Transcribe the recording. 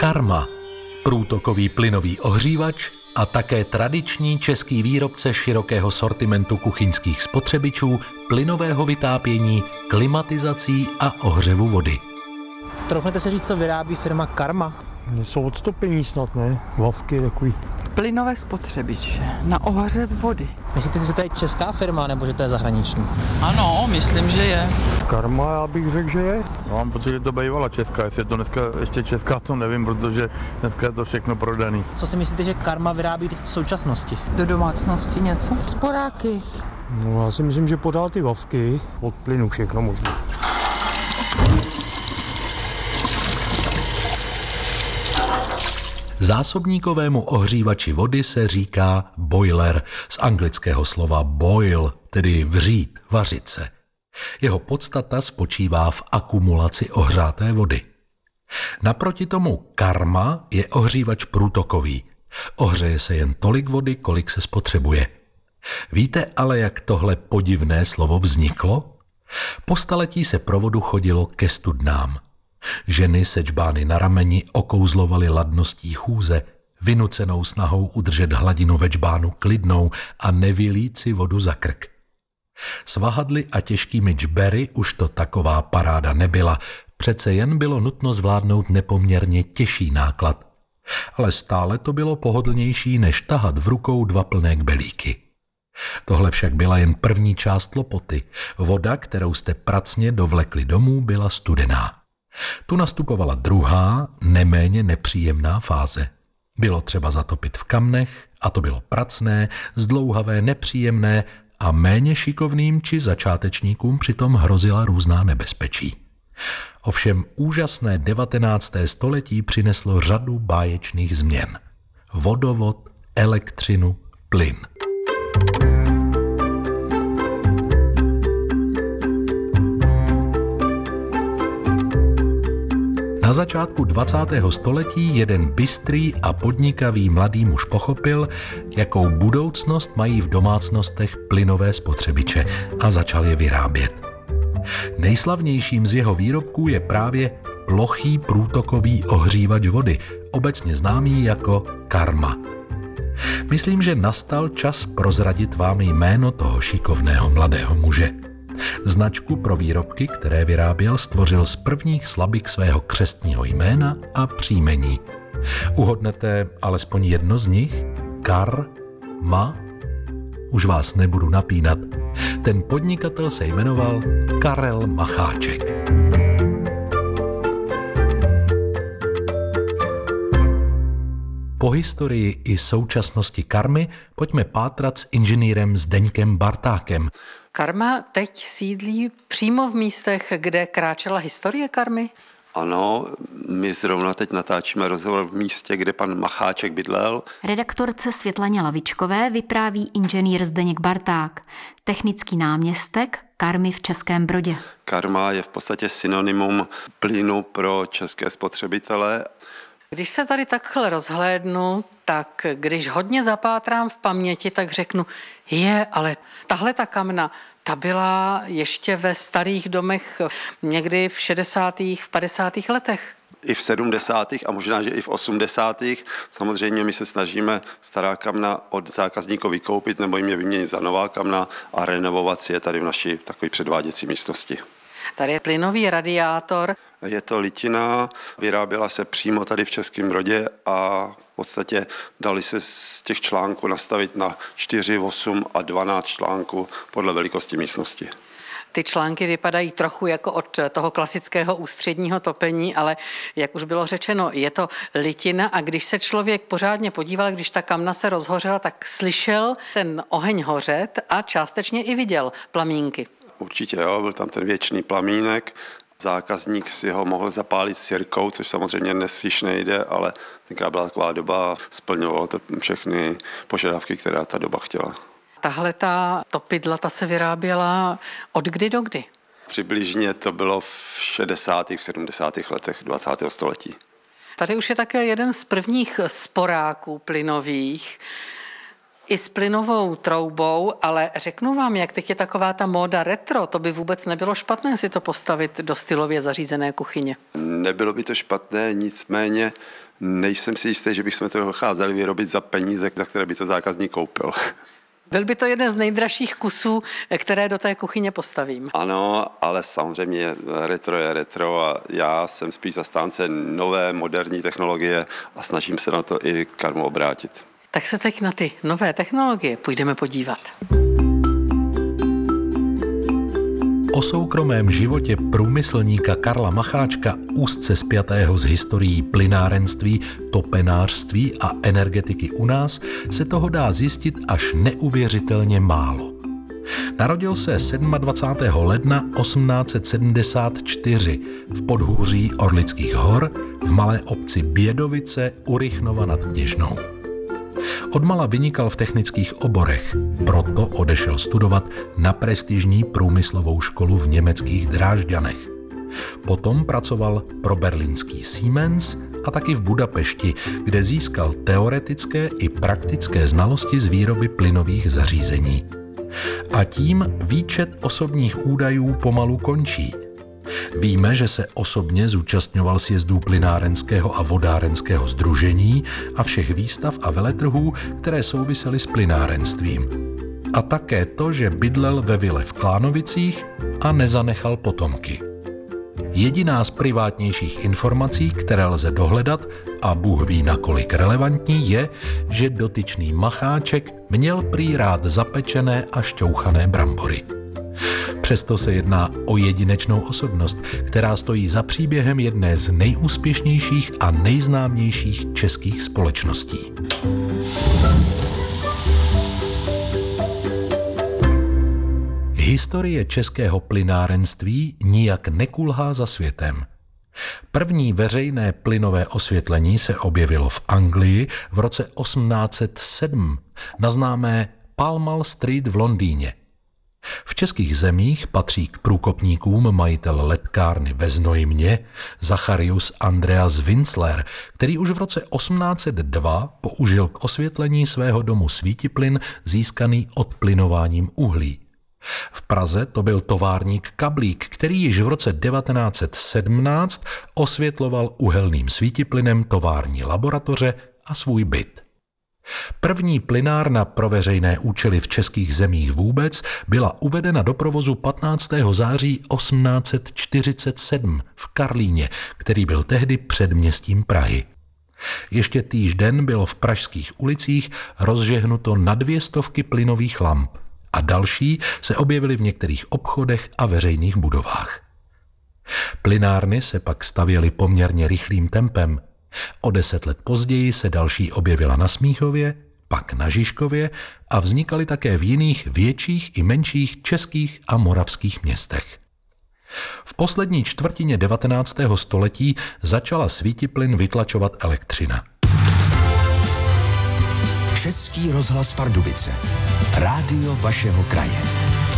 Karma, průtokový plynový ohřívač a také tradiční český výrobce širokého sortimentu kuchyňských spotřebičů, plynového vytápění, klimatizací a ohřevu vody. Troufnete si říct, co vyrábí firma Karma? Něco odtopení snad, ne? Vavky takový. Plynové spotřebiče na ohřev vody. Myslíte si, že to je česká firma, nebo že to je zahraniční? Ano, myslím, že je. Karma, já bych řekl, že je. Mám pocit, že to bývala česká, jestli je to dneska ještě česká, to nevím, protože dneska je to všechno prodaný. Co si myslíte, že Karma vyrábí teď v současnosti? Do domácnosti něco? Sporáky. No, já si myslím, že pořád ty vavky, od plynu všechno možná. Zásobníkovému ohřívači vody se říká boiler, z anglického slova boil, tedy vřít, vařit se. Jeho podstata spočívá v akumulaci ohřáté vody. Naproti tomu Karma je ohřívač průtokový. Ohřeje se jen tolik vody, kolik se spotřebuje. Víte ale, jak tohle podivné slovo vzniklo? Po staletí se pro vodu chodilo ke studnám. Ženy sečbány na rameni okouzlovaly ladností chůze, vynucenou snahou udržet hladinu večbánu klidnou a nevylít si vodu za krk. S vahadly a těžkými džbery už to taková paráda nebyla, přece jen bylo nutno zvládnout nepoměrně těžší náklad. Ale stále to bylo pohodlnější, než tahat v rukou 2 plné kbelíky. Tohle však byla jen první část lopoty. Voda, kterou jste pracně dovlekli domů, byla studená. Tu nastupovala druhá, neméně nepříjemná fáze. Bylo třeba zatopit v kamnech, a to bylo pracné, zdlouhavé, nepříjemné a méně šikovným či začátečníkům přitom hrozila různá nebezpečí. Ovšem úžasné 19. století přineslo řadu báječných změn. Vodovod, elektřinu, plyn. Na začátku 20. století jeden bystrý a podnikavý mladý muž pochopil, jakou budoucnost mají v domácnostech plynové spotřebiče a začal je vyrábět. Nejslavnějším z jeho výrobků je právě plochý průtokový ohřívač vody, obecně známý jako Karma. Myslím, že nastal čas prozradit vám jméno toho šikovného mladého muže. Značku pro výrobky, které vyráběl, stvořil z prvních slabik svého křestního jména a příjmení. Uhodnete alespoň jedno z nich? Karma? Už vás nebudu napínat. Ten podnikatel se jmenoval Karel Macháček. Po historii i současnosti Karmy pojďme pátrat s inženýrem Zdeňkem Bartákem. Karma teď sídlí přímo v místech, kde kráčela historie Karmy? Ano, my zrovna teď natáčíme rozhovor v místě, kde pan Macháček bydlel. Redaktorce Světlaně Lavičkové vypráví inženýr Zdeněk Barták, technický náměstek Karmy v Českém Brodě. Karma je v podstatě synonymum plynu pro české spotřebitele. Když se tady takhle rozhlédnu, tak když hodně zapátrám v paměti, tak řeknu, ale tahle ta kamna, ta byla ještě ve starých domech někdy v 60. v 50. letech. I v 70. a možná, že i v 80. Samozřejmě my se snažíme stará kamna od zákazníků vykoupit nebo jim je vyměnit za nová kamna a renovovat si je tady v naší takové předváděcí místnosti. Tady je plynový radiátor. Je to litina, vyráběla se přímo tady v Českém Brodě a v podstatě dali se z těch článků nastavit na 4, 8 a 12 článků podle velikosti místnosti. Ty články vypadají trochu jako od toho klasického ústředního topení, ale jak už bylo řečeno, je to litina a když se člověk pořádně podíval, když ta kamna se rozhořela, tak slyšel ten oheň hořet a částečně i viděl plamínky. Určitě jo, byl tam ten věčný plamínek. Zákazník si ho mohl zapálit sirkou, což samozřejmě dnes již nejde, ale tenkrát byla taková doba, splňovalo to všechny požadavky, která ta doba chtěla. Tahle ta topidla, ta se vyráběla od kdy do kdy? Přibližně to bylo v 60. v 70. letech 20. století. Tady už je také jeden z prvních sporáků plynových. i s plynovou troubou, ale řeknu vám, jak teď je taková ta móda retro, to by vůbec nebylo špatné si to postavit do stylově zařízené kuchyně. Nebylo by to špatné, nicméně nejsem si jistý, že bychom to dokázali vyrobit za peníze, za které by to zákazník koupil. Byl by to jeden z nejdražších kusů, které do té kuchyně postavím. Ano, ale samozřejmě retro je retro a já jsem spíš zastánce nové, moderní technologie a snažím se na to i karmu obrátit. Tak se teď na ty nové technologie půjdeme podívat. O soukromém životě průmyslníka Karla Macháčka, úzce spjatého s historií plynárenství, topenářství a energetiky u nás, se toho dá zjistit až neuvěřitelně málo. Narodil se 27. ledna 1874 v podhůří Orlických hor v malé obci Bědovice u Rychnova nad Kněžnou. Odmala vynikal v technických oborech, proto odešel studovat na prestižní průmyslovou školu v německých Drážďanech. Potom pracoval pro berlínský Siemens a taky v Budapešti, kde získal teoretické i praktické znalosti z výroby plynových zařízení. A tím výčet osobních údajů pomalu končí. Víme, že se osobně zúčastňoval sjezdů plynárenského a vodárenského sdružení a všech výstav a veletrhů, které souvisely s plynárenstvím. A také to, že bydlel ve vile v Klánovicích a nezanechal potomky. Jediná z privátnějších informací, které lze dohledat, a Bůh ví nakolik relevantní, je, že dotyčný Macháček měl prý rád zapečené a šťouchané brambory. Přesto se jedná o jedinečnou osobnost, která stojí za příběhem jedné z nejúspěšnějších a nejznámějších českých společností. Historie českého plynárenství nijak nekulhá za světem. První veřejné plynové osvětlení se objevilo v Anglii v roce 1807 na známé Pall Mall Street v Londýně. V českých zemích patří k průkopníkům majitel letkárny ve Znojmě Zacharius Andreas Winzler, který už v roce 1802 použil k osvětlení svého domu svítiplyn získaný odplynováním uhlí. V Praze to byl továrník Kablík, který již v roce 1917 osvětloval uhelným svítiplynem tovární laboratoře a svůj byt. První plynárna pro veřejné účely v českých zemích vůbec byla uvedena do provozu 15. září 1847 v Karlíně, který byl tehdy předměstím Prahy. Ještě týž den bylo v pražských ulicích rozžehnuto na 200 plynových lamp a další se objevily v některých obchodech a veřejných budovách. Plynárny se pak stavěly poměrně rychlým tempem. O 10 let později se další objevila na Smíchově, pak na Žižkově a vznikaly také v jiných větších i menších českých a moravských městech. V poslední čtvrtině 19. století začala svítiplyn vytlačovat elektřina. Český rozhlas Pardubice. Rádio vašeho kraje.